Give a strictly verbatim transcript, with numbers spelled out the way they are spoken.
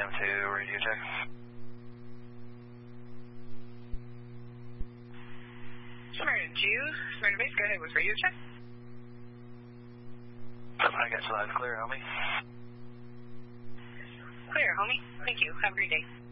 M two, radio check. Samaritan two, Samaritan base, go ahead with radio check. I got you loud and clear, homie. Clear, homie. Thank you. Have a great day.